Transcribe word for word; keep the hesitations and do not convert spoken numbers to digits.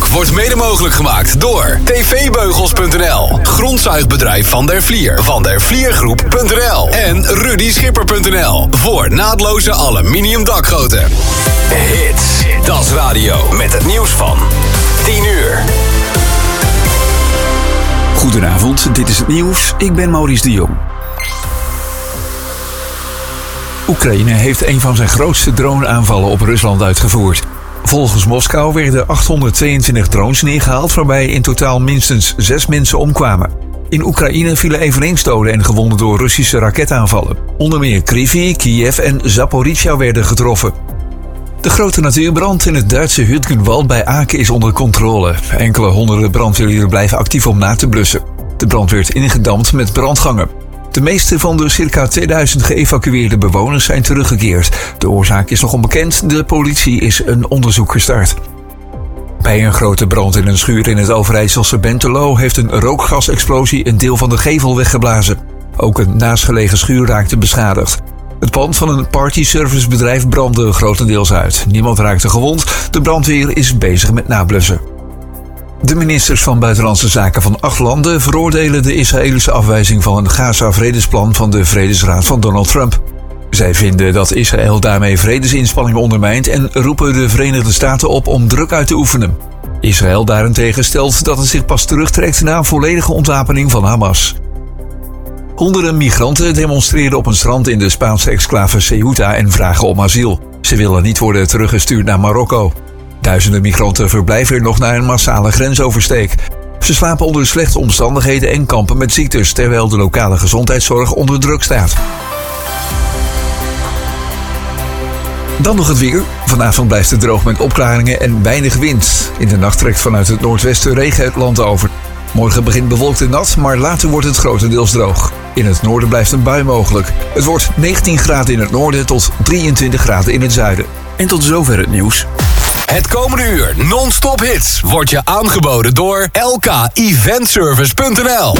wordt mede mogelijk gemaakt door t v beugels punt n l, grondzuigbedrijf Van der Vlier, van der vliergroep punt n l en rudy schipper punt n l voor naadloze aluminium dakgoten. Hits, dat is radio met het nieuws van tien uur. Goedenavond, dit is het nieuws. Ik ben Maurice de Jong. Oekraïne heeft een van zijn grootste droneaanvallen op Rusland uitgevoerd. Volgens Moskou werden achthonderdtweeëntwintig drones neergehaald, waarbij in totaal minstens zes mensen omkwamen. In Oekraïne vielen eveneens doden en gewonden door Russische raketaanvallen. Onder meer Kryvyi, Kiev en Zaporizhzhia werden getroffen. De grote natuurbrand in het Duitse Hütgenwald bij Aken is onder controle. Enkele honderden brandweerlieden blijven actief om na te blussen. De brand werd ingedampt met brandgangen. De meeste van de circa tweeduizend geëvacueerde bewoners zijn teruggekeerd. De oorzaak is nog onbekend. De politie is een onderzoek gestart. Bij een grote brand in een schuur in het Overijsselse Bentelo heeft een rookgasexplosie een deel van de gevel weggeblazen. Ook een naastgelegen schuur raakte beschadigd. Het pand van een partyservicebedrijf brandde grotendeels uit. Niemand raakte gewond. De brandweer is bezig met nablussen. De ministers van Buitenlandse Zaken van acht landen veroordelen de Israëlische afwijzing van een Gaza-vredesplan van de Vredesraad van Donald Trump. Zij vinden dat Israël daarmee vredesinspanningen ondermijnt en roepen de Verenigde Staten op om druk uit te oefenen. Israël daarentegen stelt dat het zich pas terugtrekt na een volledige ontwapening van Hamas. Honderden migranten demonstreren op een strand in de Spaanse exclave Ceuta en vragen om asiel. Ze willen niet worden teruggestuurd naar Marokko. Duizenden migranten verblijven er nog na een massale grensoversteek. Ze slapen onder slechte omstandigheden en kampen met ziektes, terwijl de lokale gezondheidszorg onder druk staat. Dan nog het weer. Vanavond blijft het droog met opklaringen en weinig wind. In de nacht trekt vanuit het noordwesten regen het land over. Morgen begint bewolkt en nat, maar later wordt het grotendeels droog. In het noorden blijft een bui mogelijk. Het wordt negentien graden in het noorden tot drieëntwintig graden in het zuiden. En tot zover het nieuws. Het komende uur non-stop hits wordt je aangeboden door l k event service punt n l.